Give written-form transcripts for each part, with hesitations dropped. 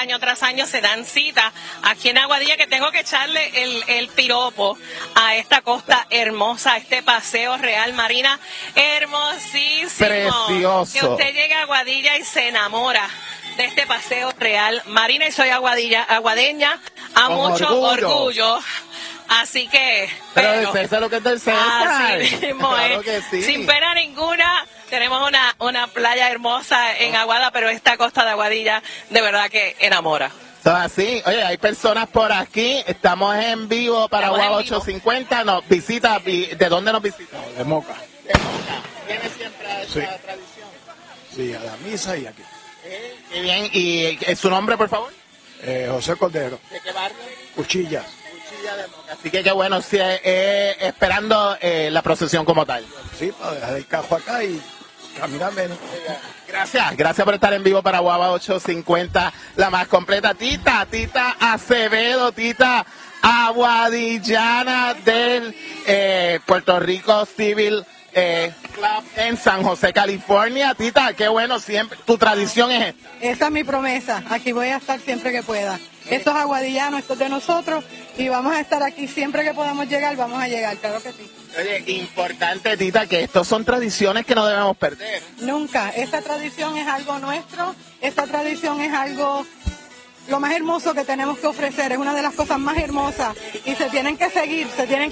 año tras año se dan cita aquí en Aguadilla, que tengo que echarle el piropo a esta costa hermosa, a este paseo Real Marina hermosísimo. Precioso. Que usted llegue a Aguadilla y se enamora de este paseo Real Marina, y soy aguadeña a Con mucho orgullo. Así que... Pero del César lo que es del César. Así mismo Claro es. que sí. Sin pena ninguna, tenemos una playa hermosa en Aguada, pero esta costa de Aguadilla de verdad que enamora. Así, oye, hay personas por aquí, estamos en vivo para Estamos Guava en vivo. 850, nos visita, ¿de dónde nos visita? De Moca. De Moca. ¿Viene siempre a esta Sí. tradición? Sí, a la misa y aquí. Qué bien, ¿y su nombre, por favor? José Cordero, ¿De qué barrio? Cuchilla. Cuchilla de Moca. Así que qué bueno, sí, esperando la procesión como tal. Sí, para dejar el cajo acá y caminar menos. Gracias por estar en vivo para Guava 850, la más completa. Tita Acevedo, Tita aguadillana del Puerto Rico Civil Club en San José, California. Tita, qué bueno, siempre, tu tradición es esta. Esa es mi promesa, aquí voy a estar siempre que pueda. Esto es aguadillano, esto es de nosotros y vamos a estar aquí siempre que podamos llegar, vamos a llegar, claro que sí. Oye, importante, Tita, que estos son tradiciones que no debemos perder. Nunca, esta tradición es algo nuestro, esta tradición es algo, lo más hermoso que tenemos que ofrecer, es una de las cosas más hermosas y se tienen que seguir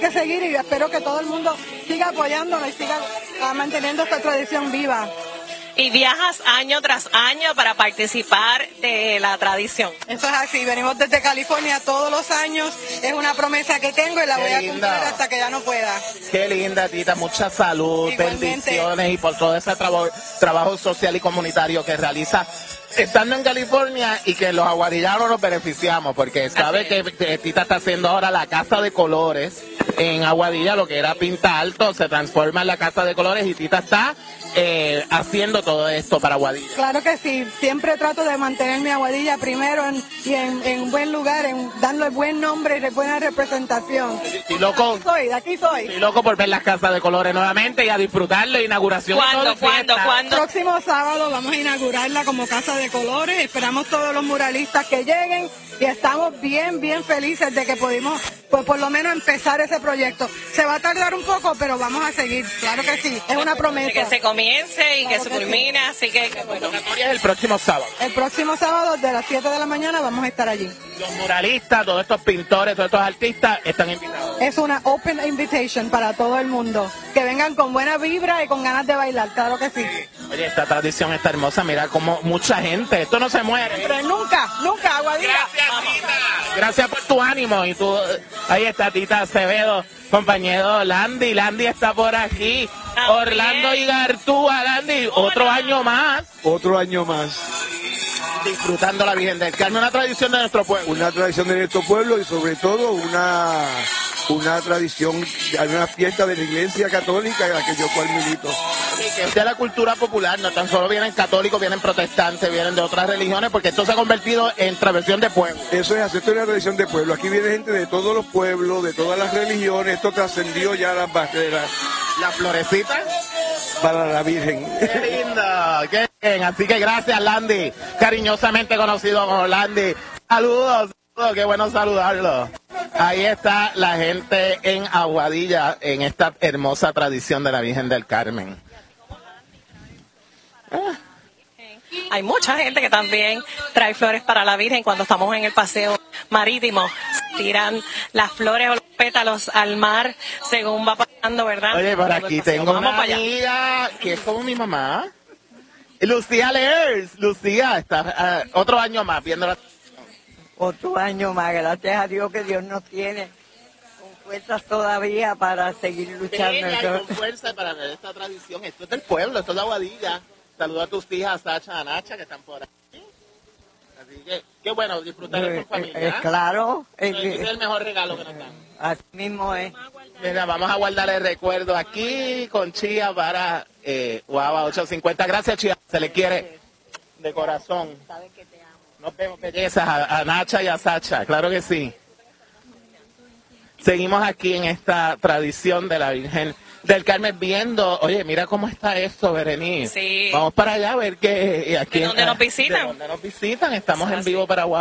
y espero que todo el mundo siga apoyándonos y siga manteniendo esta tradición viva. Y viajas año tras año para participar de la tradición. Eso es así, venimos desde California todos los años, es una promesa que tengo y la voy a cumplir hasta que ya no pueda. Qué linda, Tita, mucha salud, Igualmente. bendiciones y por todo ese trabajo social y comunitario que realiza estando en California y que los aguadillanos nos beneficiamos, porque sabe que Tita está haciendo ahora la Casa de Colores en Aguadilla, lo que era Pinta Alto, se transforma en la Casa de Colores y Tita está haciendo todo esto para Aguadilla. Claro que sí, siempre trato de mantener mi Aguadilla primero en buen lugar, en darle buen nombre y buena representación. Estoy loco, De aquí soy. estoy loco por ver las Casas de Colores nuevamente y a disfrutarlo, inauguración. ¿Cuándo? Próximo sábado vamos a inaugurarla como Casa de Colores, esperamos todos los muralistas que lleguen y estamos bien felices de que pudimos, pues por lo menos empezar ese proyecto. Se va a tardar un poco, pero vamos a seguir, claro que sí, es una promesa. Que se comience y Claro que se que culmine, así que La bueno. convocatoria es el próximo sábado. El próximo sábado de las 7 de la mañana vamos a estar allí. Los muralistas, todos estos pintores, todos estos artistas están invitados. Es una open invitation para todo el mundo. Que vengan con buena vibra y con ganas de bailar, claro que sí. Oye, esta tradición está hermosa, mira como mucha gente, esto no se muere. Pero nunca, Aguadilla. Gracias, Tita. Gracias por tu ánimo y tú, ahí está Tita Acevedo, compañero Landy está por aquí. También. Orlando Igartúa, Landy, otro año más Otro año más. disfrutando la Virgen del Carmen, una tradición de nuestro pueblo. Una tradición de nuestro pueblo y sobre todo una tradición, una fiesta de la Iglesia Católica en la que yo cual milito. Y que es de la cultura popular, no tan solo vienen católicos, vienen protestantes, vienen de otras religiones, porque esto se ha convertido en tradición de pueblo. Eso es hacer una tradición de pueblo. Aquí viene gente de todos los pueblos, de todas las religiones. Esto trascendió ya las barreras La florecita. para la Virgen. Qué lindo, qué bien. Así que gracias, Landy, cariñosamente conocido como Landy. Saludos, qué bueno saludarlo. Ahí está la gente en Aguadilla, en esta hermosa tradición de la Virgen del Carmen. Hay mucha gente que también trae flores para la Virgen cuando estamos en el paseo marítimo. Tiran las flores o los pétalos al mar según va pasando, ¿verdad? Oye, por aquí tengo Vamos una para allá. amiga que es como mi mamá. Lucía Leers. Lucía, está otro año más viendo la... Otro año más, gracias a Dios que Dios nos tiene con fuerzas todavía para seguir luchando. Venga, y con fuerza para ver esta tradición. Esto es del pueblo, esto es de Aguadilla. Saluda a tus hijas, Sacha, a Nacha, que están por aquí. Así que, qué bueno, disfrutar de tu familia. Claro, Ese es el mejor regalo que nos dan. así mismo es. Mira, vamos a guardar el recuerdo aquí con Chía para Guava 850. Gracias, Chía. Se le quiere de corazón. Nos vemos, bellezas, a Nacha y a Sacha. Claro que sí. Seguimos aquí en esta tradición de la Virgen del Carmen viendo. Oye, mira cómo está esto, Berenice. Sí. Vamos para allá a ver qué. ¿De dónde nos visitan? ¿De dónde nos visitan? Estamos Eso en así. vivo para Guava.